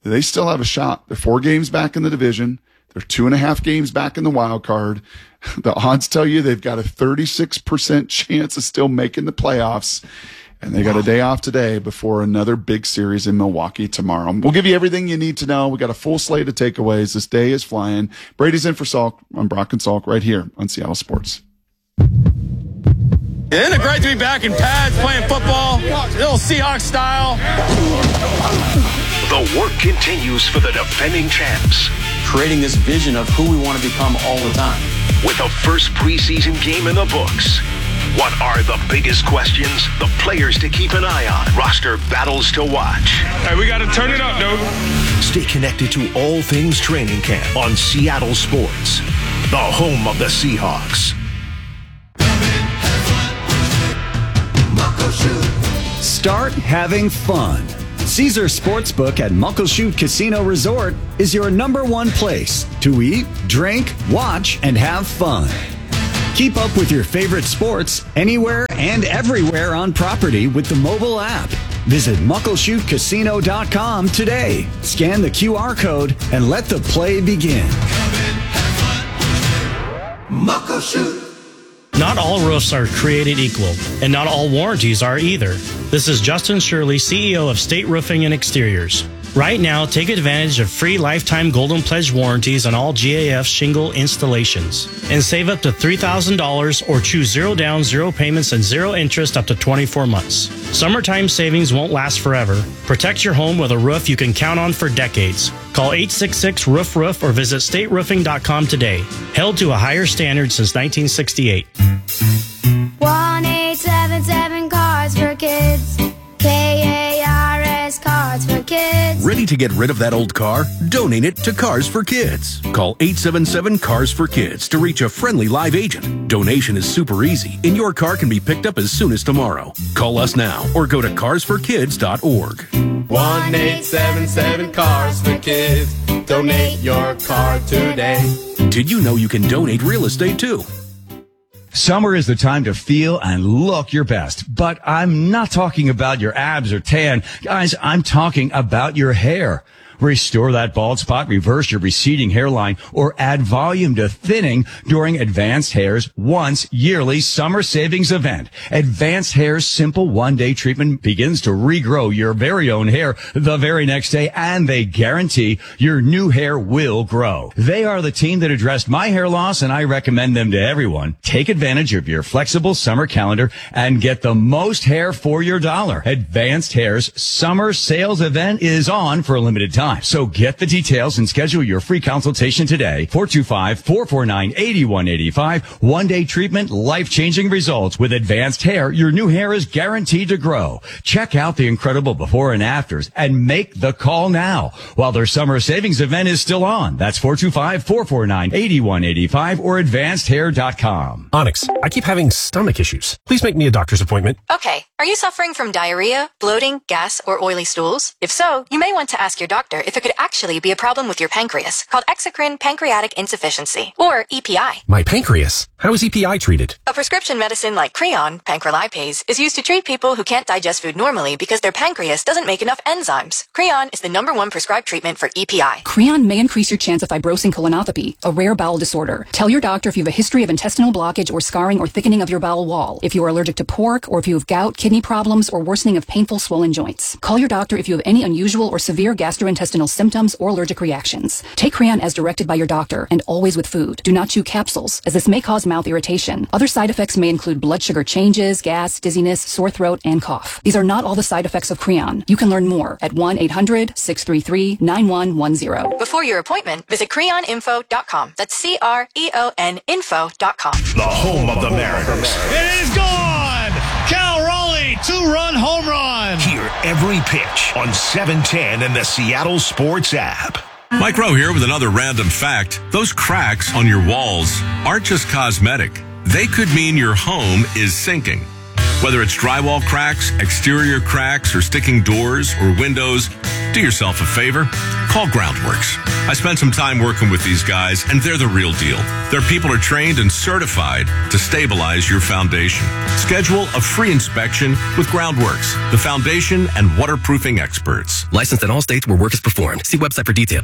they still have a shot. They're four games back in the division. They're two and a half games back in the wild card. The odds tell you they've got a thirty-six percent chance of still making the playoffs. And they got a day off today before another big series in Milwaukee tomorrow. We'll give you everything you need to know. We got a full slate of takeaways. This day is flying. Brady's in for Salk on Brock and Salk right here on Seattle Sports. Isn't it great to be back in pads playing football, little Seahawks style? The work continues for the defending champs. Creating this vision of who we want to become all the time. With the first preseason game in the books. What are the biggest questions? The players to keep an eye on. Roster battles to watch. Hey, we got to turn it up, dude. Stay connected to all things training camp on Seattle Sports, the home of the Seahawks. Start having fun. Caesar Sportsbook at Muckleshoot Casino Resort is your number one place to eat, drink, watch, and have fun. Keep up with your favorite sports anywhere and everywhere on property with the mobile app. Visit muckleshoot casino dot com today. Scan the Q R code and let the play begin. Muckleshoot. Not all roofs are created equal, and not all warranties are either. This is Justin Shirley, C E O of State Roofing and Exteriors. Right now, take advantage of free lifetime Golden Pledge warranties on all G A F shingle installations and save up to three thousand dollars or choose zero down, zero payments, and zero interest up to twenty-four months. Summertime savings won't last forever. Protect your home with a roof you can count on for decades. Call eight six six, roof roof or visit state roofing dot com today. Held to a higher standard since nineteen sixty-eight. one eight seven seven Cars for Kids. K A R S Cars for Kids. Ready to get rid of that old car? Donate it to Cars for Kids. Call eight seven seven, Cars for Kids to reach a friendly live agent. Donation is super easy, and your car can be picked up as soon as tomorrow. Call us now or go to cars for kids dot org. one eight seven seven Cars for Kids. Donate your car today. Did you know you can donate real estate too? Summer is the time to feel and look your best, but I'm not talking about your abs or tan. Guys, I'm talking about your hair. Restore that bald spot, reverse your receding hairline, or add volume to thinning during Advanced Hair's once yearly summer savings event. Advanced Hair's simple one-day treatment begins to regrow your very own hair the very next day, and they guarantee your new hair will grow. They are the team that addressed my hair loss, and I recommend them to everyone. Take advantage of your flexible summer calendar and get the most hair for your dollar. Advanced Hair's summer sales event is on for a limited time. So get the details and schedule your free consultation today. four two five, four four nine, eight one eight five. One-day treatment, life-changing results. With Advanced Hair, your new hair is guaranteed to grow. Check out the incredible before and afters and make the call now while their summer savings event is still on. That's four two five, four four nine, eight one eight five or advanced hair dot com. Onyx, I keep having stomach issues. Please make me a doctor's appointment. Okay. Are you suffering from diarrhea, bloating, gas, or oily stools? If so, you may want to ask your doctor if it could actually be a problem with your pancreas, called exocrine pancreatic insufficiency, or E P I. My pancreas? How is E P I treated? A prescription medicine like Creon, pancrelipase, is used to treat people who can't digest food normally because their pancreas doesn't make enough enzymes. Creon is the number one prescribed treatment for E P I. Creon may increase your chance of fibrosing colonopathy, a rare bowel disorder. Tell your doctor if you have a history of intestinal blockage or scarring or thickening of your bowel wall, if you are allergic to pork, or if you have gout, kidney problems, or worsening of painful swollen joints. Call your doctor if you have any unusual or severe gastrointestinal symptoms or allergic reactions. Take Creon as directed by your doctor and always with food. Do not chew capsules, as this may cause mouth irritation. Other side effects may include blood sugar changes, gas, dizziness, sore throat, and cough. These are not all the side effects of Creon. You can learn more at one eight hundred, six three three, nine one one zero. Before your appointment, visit creon info dot com. That's C R E O N info dot com. The home of the Mariners. It is gone! Cal Raleigh, two-run home run! Hear every pitch on seven ten and the Seattle Sports app. Mike Rowe here with another random fact. Those cracks on your walls aren't just cosmetic. They could mean your home is sinking. Whether it's drywall cracks, exterior cracks, or sticking doors or windows, Do yourself a favor. Call Groundworks. I spent some time working with these guys, and they're the real deal. Their people are trained and certified to stabilize your foundation. Schedule a free inspection with Groundworks, the foundation and waterproofing experts. Licensed in all states where work is performed. See website for detail.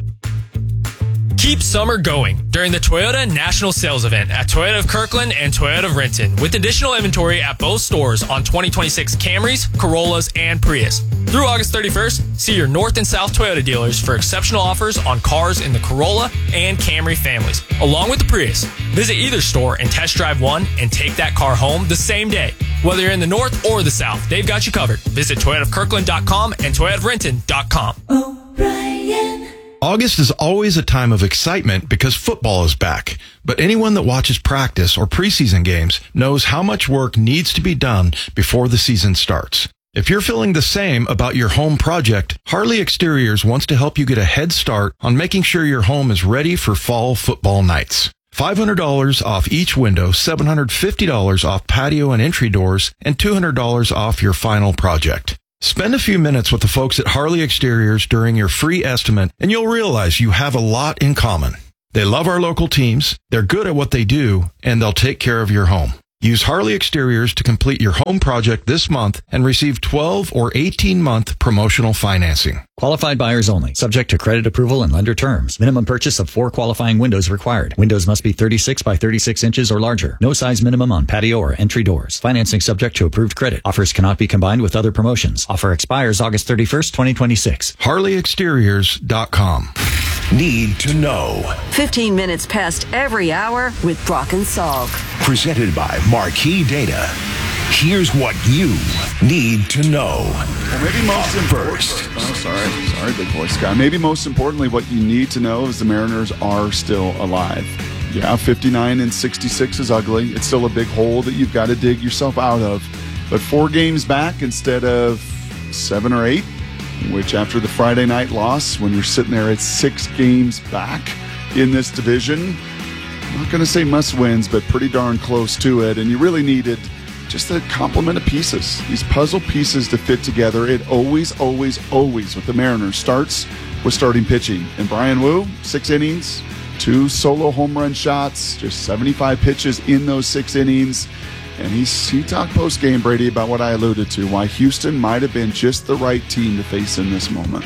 Keep summer going during the Toyota National Sales Event at Toyota of Kirkland and Toyota of Renton, with additional inventory at both stores on twenty twenty-six Camrys, Corollas, and Prius. Through August thirty-first, see your North and South Toyota dealers for exceptional offers on cars in the Corolla and Camry families, along with the Prius. Visit either store and test drive one and take that car home the same day. Whether you're in the North or the South, they've got you covered. Visit Toyota of Kirkland dot com and Toyota of Renton dot com. O'Brien. August is always a time of excitement because football is back. But anyone that watches practice or preseason games knows how much work needs to be done before the season starts. If you're feeling the same about your home project, Harley Exteriors wants to help you get a head start on making sure your home is ready for fall football nights. five hundred dollars off each window, seven hundred fifty dollars off patio and entry doors, and two hundred dollars off your final project. Spend a few minutes with the folks at Harley Exteriors during your free estimate, and you'll realize you have a lot in common. They love our local teams, they're good at what they do, and they'll take care of your home. Use Harley Exteriors to complete your home project this month and receive twelve or eighteen month promotional financing. Qualified buyers only. Subject to credit approval and lender terms. Minimum purchase of four qualifying windows required. Windows must be thirty-six by thirty-six inches or larger. No size minimum on patio or entry doors. Financing subject to approved credit. Offers cannot be combined with other promotions. Offer expires August thirty-first, twenty twenty-six. Harley Exteriors dot com. Need to know. fifteen minutes past every hour with Brock and Salk. Presented by Marquee Data. Here's what you need to know. Well, maybe most first. Oh, sorry. Sorry, big voice guy. Maybe most importantly, what you need to know is the Mariners are still alive. Yeah, fifty-nine and sixty-six is ugly. It's still a big hole that you've got to dig yourself out of. But four games back instead of seven or eight, which after the Friday night loss, when you're sitting there at six games back in this division, I'm not going to say must wins, but pretty darn close to it. And you really needed just a complement of pieces, these puzzle pieces to fit together. It always, always, always with the Mariners starts with starting pitching. And Brian Wu, six innings, two solo home run shots, just seventy-five pitches in those six innings. And he's, he talked post-game, Brady, about what I alluded to, why Houston might have been just the right team to face in this moment.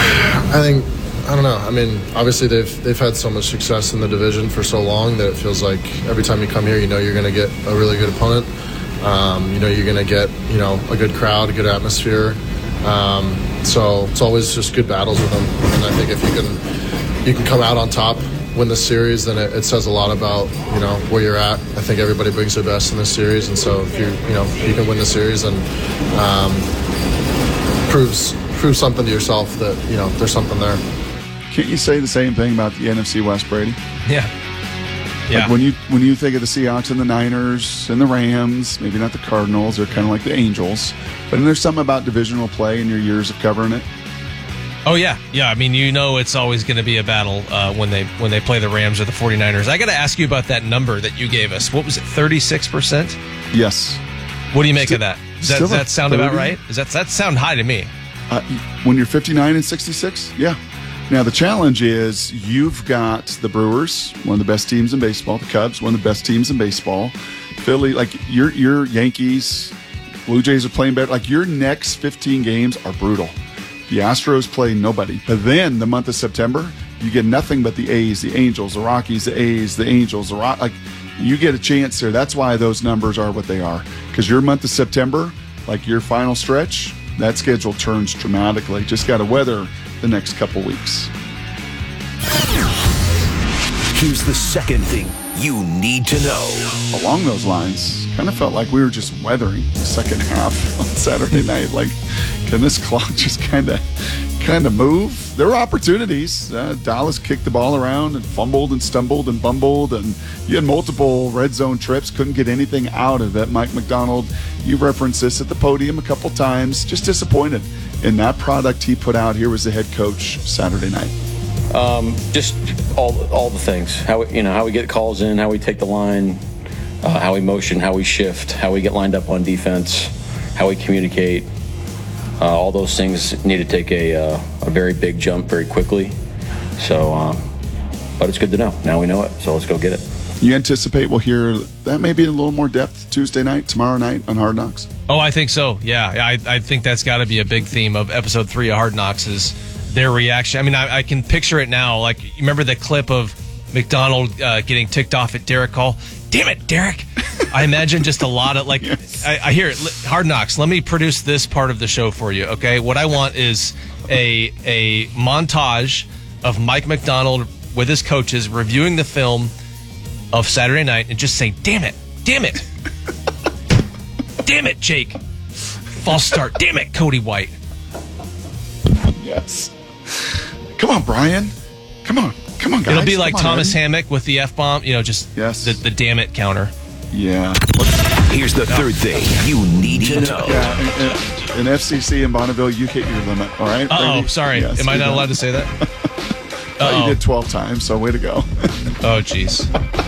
I think, I don't know. I mean, obviously they've they've had so much success in the division for so long that it feels like every time you come here, you know you're going to get a really good opponent. Um, you know you're going to get, you know, a good crowd, a good atmosphere. Um, so it's always just good battles with them. And I think if you can you can come out on top, win the series, then it, it says a lot about, you know, where you're at. I think everybody brings their best in this series, and so if you you know if you can win the series, and um, proves proves something to yourself that, you know, there's something there. Can't you say the same thing about the N F C West, Brady? Yeah. Yeah. Like when you when you think of the Seahawks and the Niners and the Rams, maybe not the Cardinals, they're kind of like the Angels, but there's something about divisional play in your years of covering it. Oh, yeah. Yeah, I mean, you know it's always going to be a battle uh, when they when they play the Rams or the 49ers. I got to ask you about that number that you gave us. What was it, thirty-six percent? Yes. What do you make Still, of that? Does that, does that sound about right? Does that, that sound high to me? Uh, when you're fifty-nine and sixty-six, yeah. Now, the challenge is you've got the Brewers, one of the best teams in baseball, the Cubs, one of the best teams in baseball, Philly, like your your Yankees, Blue Jays are playing better. Like your next fifteen games are brutal. The Astros play nobody. But then the month of September, you get nothing but the A's, the Angels, the Rockies, the A's, the Angels, the Rock. Like you get a chance there. That's why those numbers are what they are. Because your month of September, like your final stretch, that schedule turns dramatically. Just got to weather the next couple weeks. Here's the second thing you need to know. Along those lines, kind of felt like we were just weathering the second half on Saturday night. Like, can this clock just kind of kind of move? There were opportunities. Uh, Dallas kicked the ball around and fumbled and stumbled and bumbled, and you had multiple red zone trips, couldn't get anything out of it. Mike McDonald, you referenced this at the podium a couple times, just disappointed in that product he put out here as the head coach Saturday night. Um, just all all the things. How we, you know how we get calls in, how we take the line, uh, how we motion, how we shift, how we get lined up on defense, how we communicate. Uh, all those things need to take a, uh, a very big jump very quickly. So, uh, but it's good to know. Now we know it, so let's go get it. You anticipate we'll hear that maybe in a little more depth Tuesday night, tomorrow night on Hard Knocks? Oh, I think so. Yeah, I, I think that's got to be a big theme of episode three of Hard Knocks is their reaction. I mean, I, I can picture it now. Like, you remember the clip of McDonald uh, getting ticked off at Derek Hall? Damn it, Derek! I imagine just a lot of, like, yes. I, I hear it. Hard Knocks, let me produce this part of the show for you, okay? What I want is a a montage of Mike McDonald with his coaches reviewing the film of Saturday night and just saying, damn it, damn it. Damn it, Jake. False start. Damn it, Cody White. Yes. Come on, Brian. Come on. Come on, guys. It'll be like on, Thomas Eddie. Hammock with the F-bomb, you know, just yes. the, the damn it counter. Yeah. Here's the third thing you need to know. Yeah, in, in F C C in Bonneville, you hit your limit, all right? Oh, Brady? sorry. Yes, Am I not done. allowed to say that? Oh, you did twelve times, so way to go. Oh, jeez.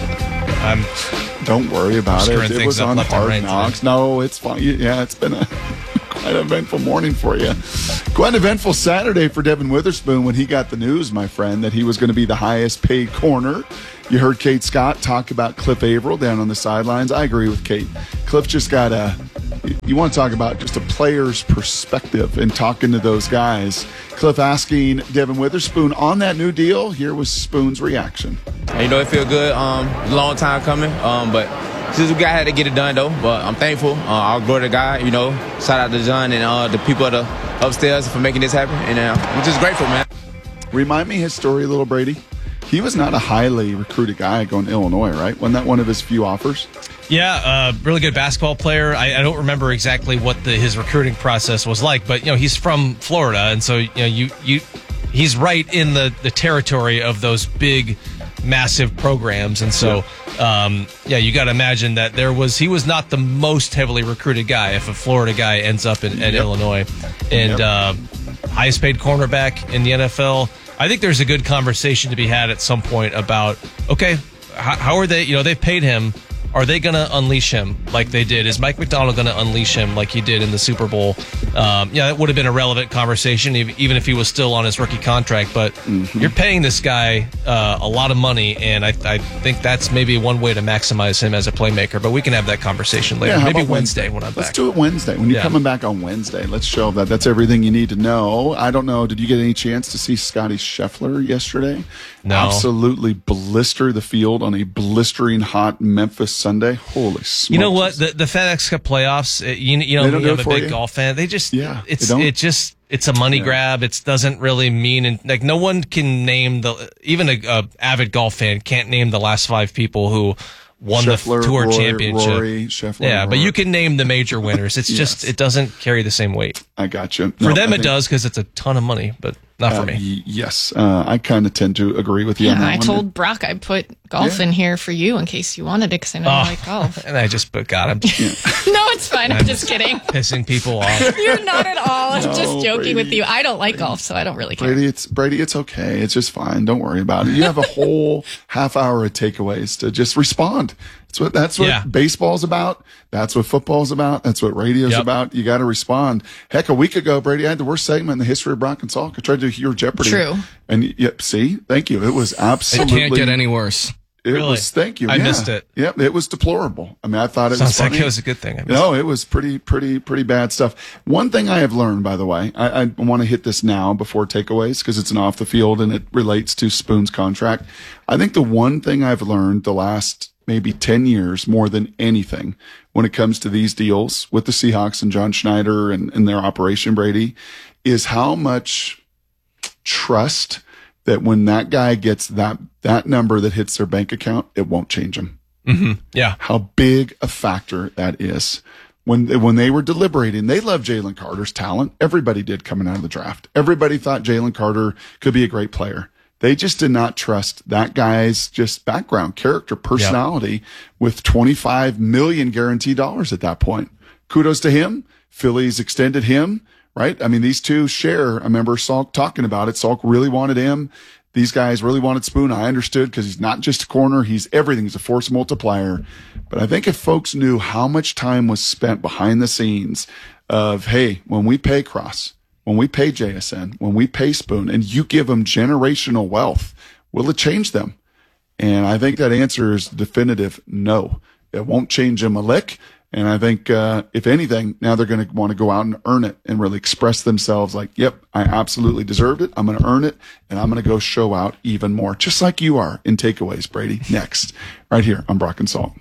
I'm. Don't worry about it. It things was up on left and Hard right Knocks. No, it's fine. Yeah, it's been a quite eventful morning for you. Quite an eventful Saturday for Devin Witherspoon when he got the news, my friend, that he was going to be the highest paid corner. You heard Kate Scott talk about Cliff Averill down on the sidelines. I agree with Kate. Cliff just got a, you want to talk about just a player's perspective and talking to those guys. Cliff asking Devin Witherspoon on that new deal. Here was Spoon's reaction. You know, it feel good. Um, long time coming. Um, but since we got had to get it done though. But I'm thankful. Uh, I'll glory to God. You know, shout out to John and uh, the people at the upstairs for making this happen. And uh, I'm just grateful, man. Remind me his story, little Brady. He was not a highly recruited guy going to Illinois, right? Wasn't that one of his few offers? Yeah, uh, really good basketball player. I, I don't remember exactly what the, his recruiting process was like, but you know he's from Florida, and so you know you you he's right in the, the territory of those big, massive programs, and so um, yeah, you got to imagine that there was he was not the most heavily recruited guy if a Florida guy ends up in, in yep. Illinois, and yep. uh, highest paid cornerback in the N F L. I think there's a good conversation to be had at some point about, okay, how, how are they, you know, they've paid him. Are they going to unleash him like they did? Is Mike McDonald going to unleash him like he did in the Super Bowl? Um, yeah, that would have been a relevant conversation, even if he was still on his rookie contract. But mm-hmm. you're paying this guy uh, a lot of money, and I, I think that's maybe one way to maximize him as a playmaker. But we can have that conversation later. Yeah, maybe Wednesday? Wednesday when I'm Let's back. Let's do it Wednesday. When you're yeah. coming back on Wednesday, let's show that. That's everything you need to know. I don't know. Did you get any chance to see Scotty Scheffler yesterday? No. Absolutely blister the field on a blistering hot Memphis Sunday. Holy smokes. You know what? The the FedEx Cup playoffs, you, you know, me, I'm a big you. golf fan. They just, yeah, it's it just, it's a money yeah. grab. It doesn't really mean, and like no one can name the, even a, a avid golf fan can't name the last five people who won Scheffler, the tour Roy, championship. Rory, Scheffler, yeah, Rory. but you can name the major winners. It's yes. just, it doesn't carry the same weight. I got you. For no, them, I it think, does because it's a ton of money, but not for uh, me. Y- yes, uh, I kind of tend to agree with you yeah, on that I one. told Brock I put golf yeah. in here for you in case you wanted it because I know oh, you like golf. And I just, but God, I'm yeah. No, it's fine. I'm, I'm just kidding. Pissing people off. You're not at all. I'm no, just joking Brady, with you. I don't like Brady, golf, so I don't really care. Brady, it's Brady. It's okay. It's just fine. Don't worry about it. You have a whole half hour of takeaways to just respond. That's what that's what yeah. baseball's about. That's what football's about. That's what radio's yep. about. You got to respond. Heck, a week ago, Brady, I had the worst segment in the history of Brock and Salk. I tried to hear Jeopardy. True. And yep, see, thank you. It was absolutely. It can't get any worse. It really? was. Thank you. I yeah. missed it. Yep, it was deplorable. I mean, I thought it Sounds was funny. like it was a good thing. I No, it was pretty, pretty, pretty bad stuff. One thing I have learned, by the way, I, I want to hit this now before takeaways because it's an off the field and it relates to Spoon's contract. I think the one thing I've learned the last maybe ten years more than anything when it comes to these deals with the Seahawks and John Schneider and, and their operation, Brady, is how much trust that when that guy gets that, that number that hits their bank account, it won't change them. Mm-hmm. Yeah. How big a factor that is. When they, when they were deliberating, they loved Jalen Carter's talent. Everybody did coming out of the draft. Everybody thought Jalen Carter could be a great player. They just did not trust that guy's just background, character, personality yep. with twenty-five million guaranteed dollars at that point. Kudos to him. Phillies extended him, right? I mean, these two share. I remember Salk talking about it. Salk really wanted him. These guys really wanted Spoon. I understood because he's not just a corner. He's everything. He's a force multiplier. But I think if folks knew how much time was spent behind the scenes of, hey, when we pay Cross, when we pay J S N, when we pay Spoon, and you give them generational wealth, will it change them? And I think that answer is definitive no. It won't change them a lick. And I think, uh, if anything, now they're going to want to go out and earn it and really express themselves like, yep, I absolutely deserved it. I'm going to earn it, and I'm going to go show out even more, just like you are in Takeaways, Brady. Next, right here on Brock and Salt.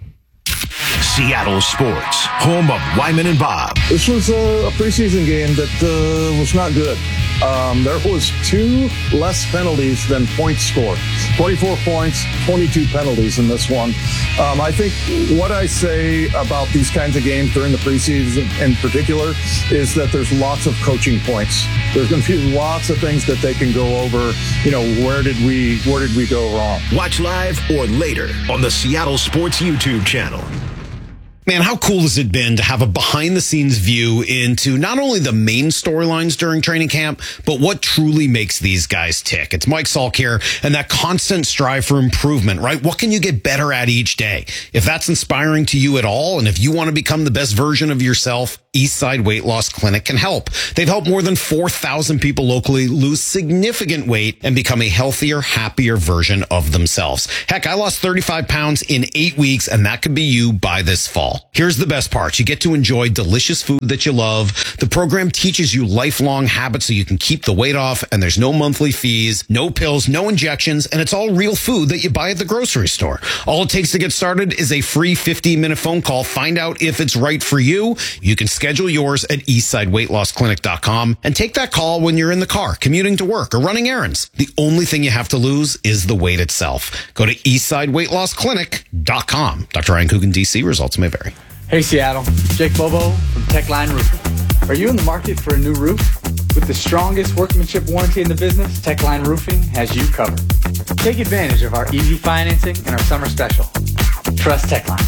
Seattle Sports, home of Wyman and Bob. This was a, a preseason game that uh, was not good. Um, there was two less penalties than points scored. twenty-four points, twenty-two penalties in this one. Um, I think what I say about these kinds of games during the preseason in particular is that there's lots of coaching points. There's going to be lots of things that they can go over. You know, where did we where did we go wrong? Watch live or later on the Seattle Sports YouTube channel. Man, how cool has it been to have a behind-the-scenes view into not only the main storylines during training camp, but what truly makes these guys tick? It's Mike Salk here, and that constant strive for improvement, right? What can you get better at each day? If that's inspiring to you at all, and if you want to become the best version of yourself, Eastside Weight Loss Clinic can help. They've helped more than four thousand people locally lose significant weight and become a healthier, happier version of themselves. Heck, I lost thirty-five pounds in eight weeks, and that could be you by this fall. Here's the best part. You get to enjoy delicious food that you love. The program teaches you lifelong habits so you can keep the weight off, and there's no monthly fees, no pills, no injections, and it's all real food that you buy at the grocery store. All it takes to get started is a free fifteen minute phone call. Find out if it's right for you. You can schedule yours at eastside weight loss clinic dot com and take that call when you're in the car, commuting to work, or running errands. The only thing you have to lose is the weight itself. Go to eastside weight loss clinic dot com. Doctor Ryan Coogan, D C. Results may vary. Hey Seattle, Jake Bobo from Techline Roofing. Are you in the market for a new roof? With the strongest workmanship warranty in the business, Techline Roofing has you covered. Take advantage of our easy financing and our summer special. Trust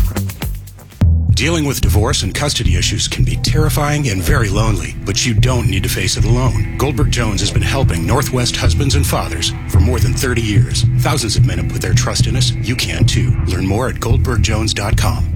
Techline. Dealing with divorce and custody issues can be terrifying and very lonely, but you don't need to face it alone. Goldberg Jones has been helping Northwest husbands and fathers for more than thirty years. Thousands of men have put their trust in us. You can too. Learn more at goldberg jones dot com.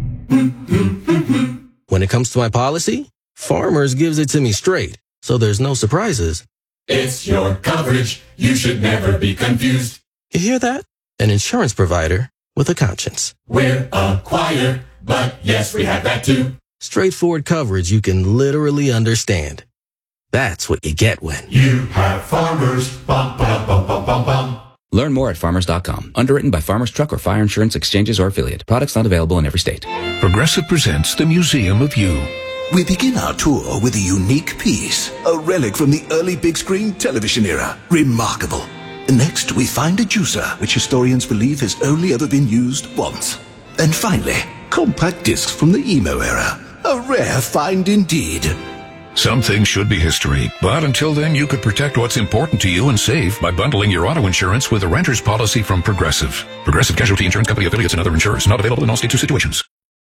When it comes to my policy, Farmers gives it to me straight, so there's no surprises. It's your coverage. You should never be confused. You hear that? An insurance provider with a conscience. We're a choir, but yes, we have that too. Straightforward coverage you can literally understand. That's what you get when you have Farmers. Bum, bum, bum, bum, bum, bum. Learn more at farmers dot com. Underwritten by Farmers Truck or Fire Insurance Exchanges or Affiliate. Products not available in every state. Progressive presents the Museum of You. We begin our tour with a unique piece, a relic from the early big screen television era. Remarkable. Next, we find a juicer, which historians believe has only ever been used once. And finally, compact discs from the emo era. A rare find indeed. Some things should be history, but until then, you could protect what's important to you and save by bundling your auto insurance with a renter's policy from Progressive. Progressive Casualty Insurance Company affiliates and other insurers. Not available in all states or situations.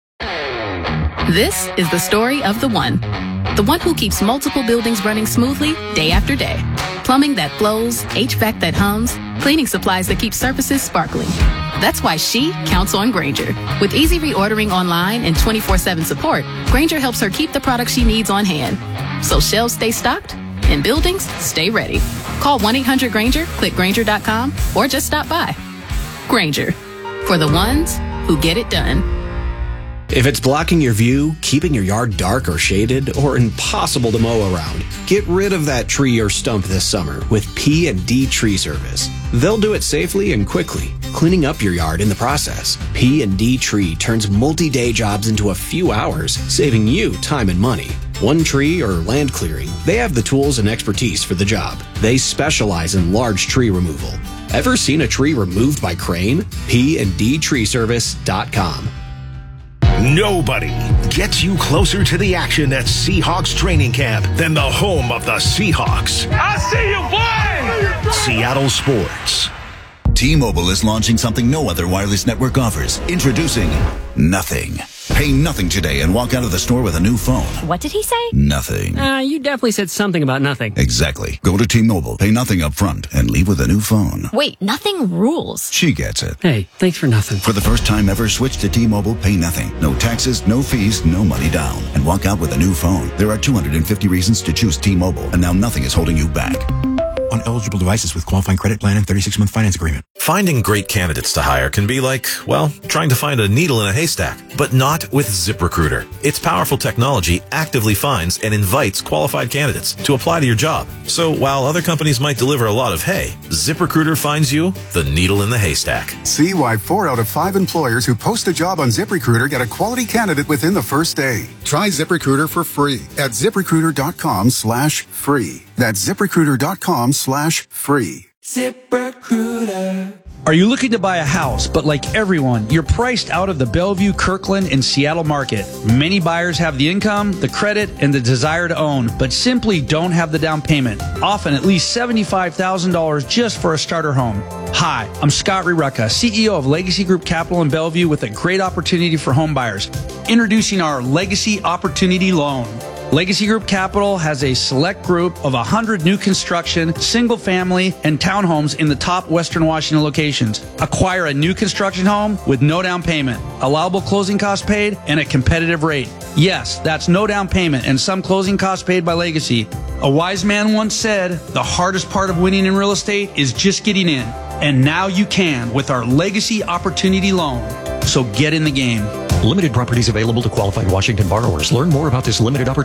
This is the story of the one. The one who keeps multiple buildings running smoothly day after day. Plumbing that flows, H V A C that hums, cleaning supplies that keep surfaces sparkling. That's why she counts on Grainger. With easy reordering online and twenty-four seven support, Grainger helps her keep the products she needs on hand. So shelves stay stocked and buildings stay ready. Call one eight hundred Grainger, click Grainger dot com, or just stop by. Grainger, for the ones who get it done. If it's blocking your view, keeping your yard dark or shaded, or impossible to mow around, get rid of that tree or stump this summer with P and D Tree Service. They'll do it safely and quickly, cleaning up your yard in the process. P and D Tree turns multi-day jobs into a few hours, saving you time and money. One tree or land clearing, they have the tools and expertise for the job. They specialize in large tree removal. Ever seen a tree removed by crane? P and D Tree Service dot com. Nobody gets you closer to the action at Seahawks training camp than the home of the Seahawks. I see you, boy! Seattle Sports. T-Mobile is launching something no other wireless network offers. Introducing Nothing. Pay Pay nothing today and walk out of the store with a new phone. What did he say? Nothing. Uh, you definitely said something about nothing. Exactly. Go to T-Mobile, pay nothing up front, and leave with a new phone. Wait, nothing rules. She gets it. Hey, thanks for nothing. For the first time ever, switch to T-Mobile, pay nothing. No taxes, no fees, no money down. And walk out with a new phone. There are two hundred fifty reasons to choose T-Mobile, and now nothing is holding you back. On eligible devices with qualifying credit plan and thirty-six month finance agreement. Finding great candidates to hire can be like, well, trying to find a needle in a haystack, but not with ZipRecruiter. Its powerful technology actively finds and invites qualified candidates to apply to your job. So while other companies might deliver a lot of hay, ZipRecruiter finds you the needle in the haystack. See why four out of five employers who post a job on ZipRecruiter get a quality candidate within the first day. Try ZipRecruiter for free at ZipRecruiter.com slash free. That's ZipRecruiter.com slash free. ZipRecruiter. Are you looking to buy a house, but like everyone, you're priced out of the Bellevue, Kirkland, and Seattle market? Many buyers have the income, the credit, and the desire to own, but simply don't have the down payment, often at least seventy-five thousand dollars just for a starter home. Hi, I'm Scott Rirucka, C E O of Legacy Group Capital in Bellevue, with a great opportunity for home buyers. Introducing our Legacy Opportunity Loan. Legacy Group Capital has a select group of one hundred new construction, single family, and townhomes in the top Western Washington locations. Acquire a new construction home with no down payment, allowable closing costs paid, and a competitive rate. Yes, that's no down payment and some closing costs paid by Legacy. A wise man once said, the hardest part of winning in real estate is just getting in. And now you can with our Legacy Opportunity Loan. So get in the game. Limited properties available to qualified Washington borrowers. Learn more about this limited opportunity